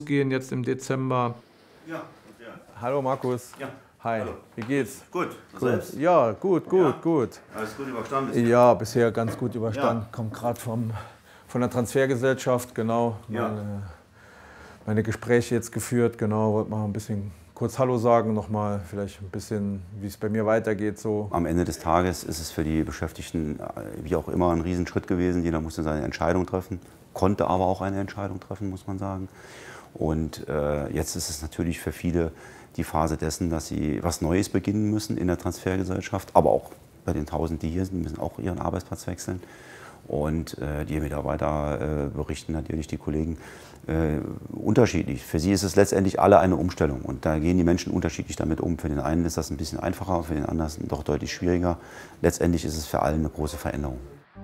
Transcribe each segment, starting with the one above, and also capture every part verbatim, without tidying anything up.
Gehen jetzt im Dezember. Ja, ja. Hallo Markus. Ja. Hi, Hallo. wie geht's? Gut. Gut. Selbst? Ja, gut, gut, Ja. gut. Alles gut überstanden? Ist Ja, bisher ganz gut überstanden. Ja. Kommt gerade von der Transfergesellschaft, genau. Ja. Meine, meine Gespräche jetzt geführt, genau. Wollte mal ein bisschen kurz Hallo sagen, nochmal vielleicht ein bisschen, wie es bei mir weitergeht. So. Am Ende des Tages ist es für die Beschäftigten wie auch immer ein Riesenschritt gewesen. Jeder musste seine Entscheidung treffen, konnte aber auch eine Entscheidung treffen, muss man sagen. Und äh, jetzt ist es natürlich für viele die Phase dessen, dass sie was Neues beginnen müssen in der Transfergesellschaft, aber auch bei den Tausend, die hier sind, die müssen auch ihren Arbeitsplatz wechseln. Und äh, die Mitarbeiter äh, berichten natürlich, die Kollegen, äh, unterschiedlich. Für sie ist es letztendlich alle eine Umstellung und da gehen die Menschen unterschiedlich damit um. Für den einen ist das ein bisschen einfacher, für den anderen doch deutlich schwieriger. Letztendlich ist es für alle eine große Veränderung.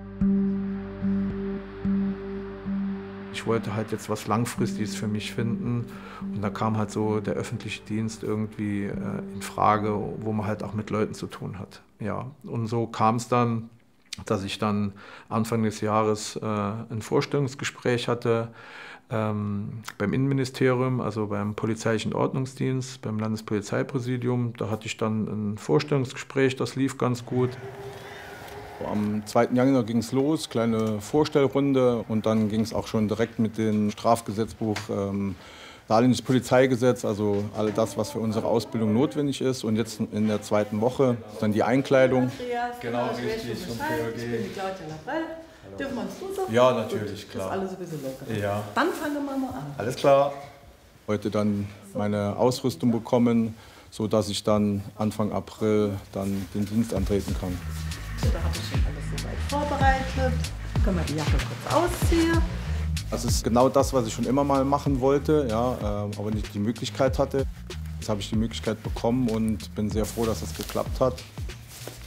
Ich wollte halt jetzt was Langfristiges für mich finden und da kam halt so der öffentliche Dienst irgendwie äh, in Frage, wo man halt auch mit Leuten zu tun hat. Ja, und so kam es dann, dass ich dann Anfang des Jahres äh, ein Vorstellungsgespräch hatte ähm, beim Innenministerium, also beim Polizeilichen Ordnungsdienst, beim Landespolizeipräsidium. Da hatte ich dann ein Vorstellungsgespräch, das lief ganz gut. Am zweiten Januar ging es los, kleine Vorstellrunde und dann ging es auch schon direkt mit dem Strafgesetzbuch, ähm, Saarländisches Polizeigesetz, also all das, was für unsere Ausbildung notwendig ist. Und jetzt in der zweiten Woche dann die Einkleidung. Genau, richtig. Vom P Ö G. Ich bin die Claudia Labrell. Dürfen wir uns duzen? Ja, natürlich, Gut, klar. Das ist alles sowieso locker. Ja. Dann fangen wir mal an. Alles klar. Heute dann meine Ausrüstung bekommen, sodass ich dann Anfang April dann den Dienst antreten kann. So, da habe ich schon alles soweit vorbereitet. Können wir die Jacke kurz ausziehen. Das ist genau das, was ich schon immer mal machen wollte, ja, äh, aber nicht die Möglichkeit hatte. Jetzt habe ich die Möglichkeit bekommen und bin sehr froh, dass das geklappt hat.